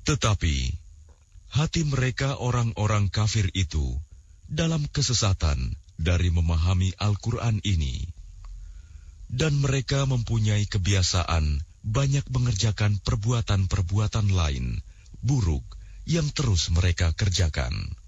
Tetapi hati mereka orang-orang kafir itu dalam kesesatan dari memahami Al-Quran ini. Dan mereka mempunyai kebiasaan banyak mengerjakan perbuatan-perbuatan lain, buruk, yang terus mereka kerjakan.